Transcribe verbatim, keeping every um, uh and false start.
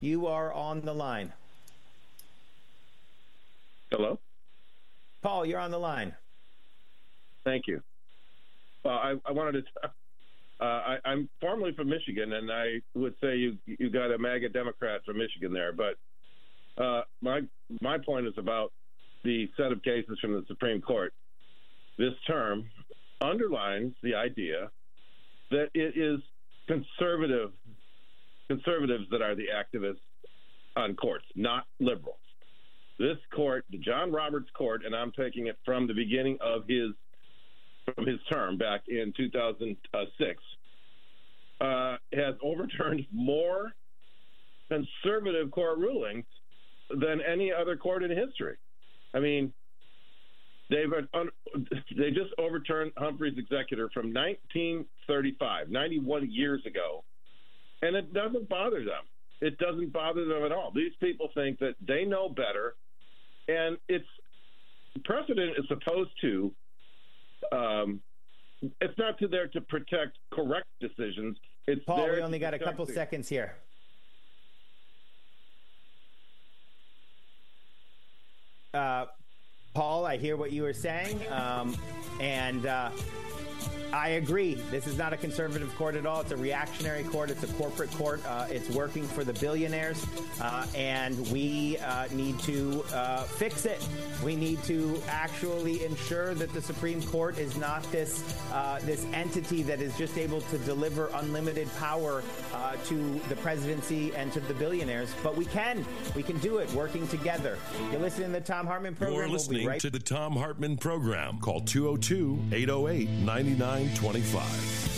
You are on the line. Hello? Paul, you're on the line. Thank you. Uh, I, I wanted to. Uh, I, I'm formerly from Michigan, and I would say you you got a MAGA Democrat from Michigan there. But uh, my my point is about the set of cases from the Supreme Court. This term underlines the idea that it is conservative conservatives that are the activists on courts, not liberals. This court, the John Roberts Court, and I'm taking it from the beginning of his from his term back in two thousand six, uh, has overturned more conservative court rulings than any other court in history. I mean, they've they just overturned Humphrey's executor from nineteen thirty-five, ninety-one years ago, and it doesn't bother them. It doesn't bother them at all. These people think that they know better, and it's precedent is supposed to. Um, it's not to there to protect correct decisions. It's Paul, there we only to got a couple the- seconds here. Uh, Paul, I hear what you were saying, um, and uh, I agree. This is not a conservative court at all. It's a reactionary court. It's a corporate court. Uh, it's working for the billionaires, uh, and we uh, need to uh, fix it. We need to actually ensure that the Supreme Court is not this uh, this entity that is just able to deliver unlimited power uh, to the presidency and to the billionaires. But we can. We can do it working together. You're listening to the Tom Hartman program. You're listening we'll right- to the Tom Hartman program. Call two oh two, eight oh eight, nine nine two five.